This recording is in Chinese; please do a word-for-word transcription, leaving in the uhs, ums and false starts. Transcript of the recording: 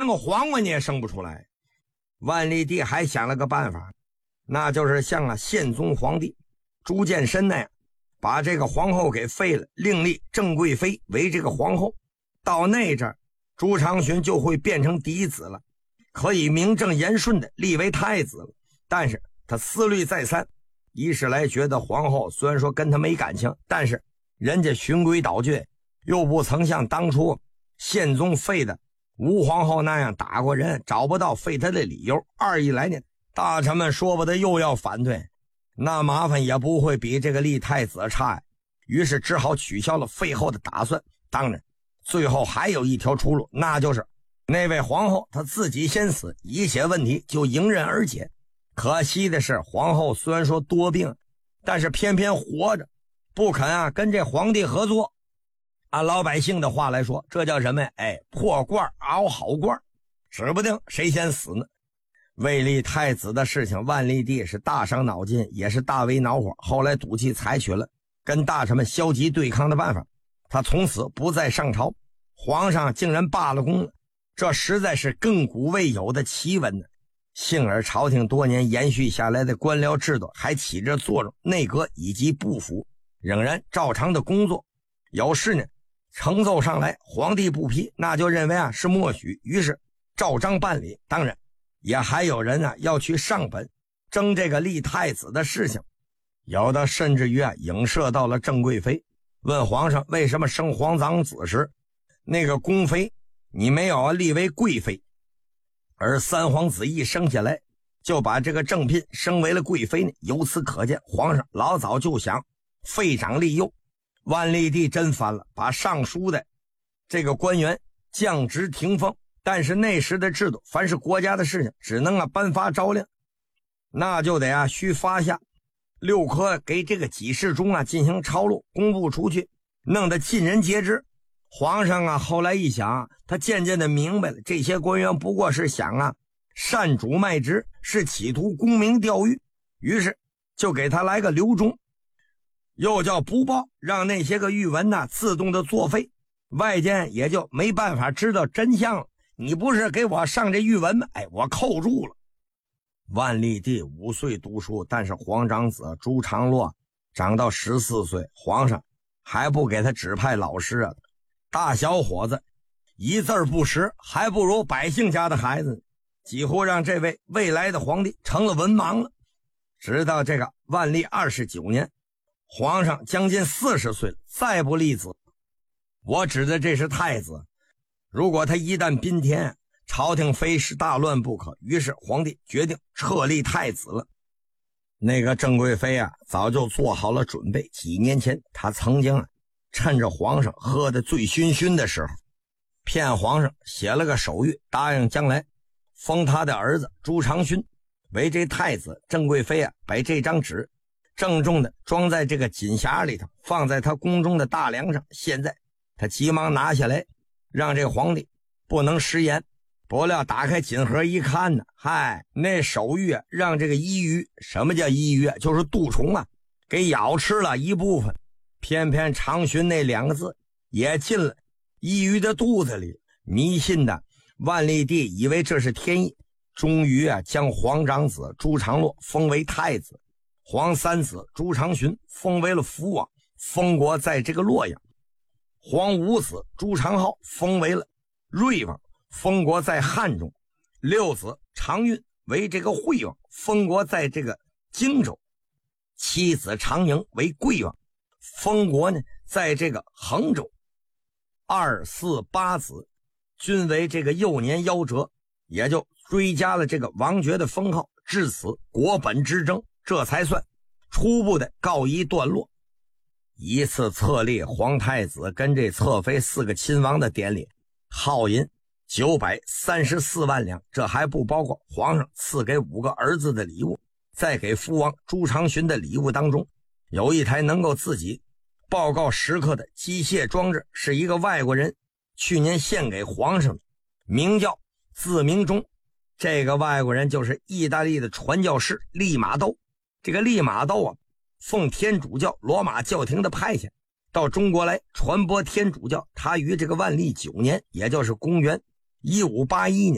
个黄瓜你也生不出来。万历帝还想了个办法，那就是像啊宪宗皇帝朱见深那样，把这个皇后给废了，另立郑贵妃为这个皇后。到那阵儿，朱常洵就会变成嫡子了，可以名正言顺的立为太子了。但是他思虑再三，一是来觉得皇后虽然说跟他没感情，但是人家循规蹈矩，又不曾像当初宪宗废的吴皇后那样打过人，找不到废他的理由。二一来呢，大臣们说不得又要反对，那麻烦也不会比这个立太子差呀。于是只好取消了废后的打算。当然最后还有一条出路，那就是那位皇后她自己先死，一切问题就迎刃而解。可惜的是，皇后虽然说多病，但是偏偏活着，不肯啊跟这皇帝合作。按老百姓的话来说，这叫什么呀？哎，破罐熬好罐，指不定谁先死呢。为立太子的事情，万历帝是大伤脑筋，也是大为恼火。后来赌气采取了跟大臣们消极对抗的办法，他从此不再上朝，皇上竟然罢了工了，这实在是亘古未有的奇闻呢。幸而朝廷多年延续下来的官僚制度还起着作用，内阁以及部府仍然照常的工作。有事呢呈奏上来，皇帝不批，那就认为啊是默许，于是照章办理。当然也还有人啊要去上本争这个立太子的事情，有的甚至于啊影射到了郑贵妃，问皇上为什么生皇长子时那个宫妃你没有立为贵妃，而三皇子一生下来就把这个正嫔升为了贵妃呢？由此可见，皇上老早就想废长立幼。万历帝真烦了，把上书的这个官员降职停封。但是那时的制度，凡是国家的事情只能啊颁发诏令，那就得啊需发下六科给这个给事中啊进行抄录公布出去，弄得尽人皆知。皇上啊后来一想，他渐渐的明白了，这些官员不过是想啊擅主卖职，是企图沽名钓誉，于是就给他来个留中，又叫不报，让那些个谕文呢自动的作废，外间也就没办法知道真相了。你不是给我上这谕文吗？哎，我扣住了。万历帝五岁读书，但是皇长子朱常洛长到十四岁，皇上还不给他指派老师啊！大小伙子一字不识，还不如百姓家的孩子，几乎让这位未来的皇帝成了文盲了。直到这个万历二十九年，皇上将近四十岁了，再不立子，我指的这是太子。如果他一旦宾天，朝廷非是大乱不可，于是皇帝决定册立太子了。那个郑贵妃啊，早就做好了准备。几年前，她曾经啊，趁着皇上喝得醉醺醺的时候，骗皇上写了个手谕，答应将来封他的儿子朱常洵为这太子。郑贵妃啊，把这张纸郑重的装在这个锦匣里头，放在他宫中的大梁上。现在他急忙拿下来，让这皇帝不能食言。不料打开锦盒一看呢，嗨，那手谕啊，让这个伊鱼，什么叫伊鱼啊？就是蠹虫啊，给咬吃了一部分。偏偏常洵那两个字也进了伊鱼的肚子里。迷信的万历帝以为这是天意，终于啊将皇长子朱常洛封为太子，皇三子朱常洵封为了福王，封国在这个洛阳；皇五子朱常浩封为了瑞王，封国在汉中；六子常运为这个惠王，封国在这个荆州；七子常盈为贵王，封国呢在这个衡州。二四八子均为这个幼年夭折，也就追加了这个王爵的封号。至此国本之争这才算初步的告一段落。一次册立皇太子跟这侧妃四个亲王的典礼，耗银九百三十四万两，这还不包括皇上赐给五个儿子的礼物。再给福王朱常洵的礼物当中，有一台能够自己报告时刻的机械装置，是一个外国人去年献给皇上的，名叫字明忠。这个外国人就是意大利的传教士利玛窦。这个利玛窦啊，奉天主教罗马教廷的派遣到中国来传播天主教。他于这个万历九年，也就是公元一五八一年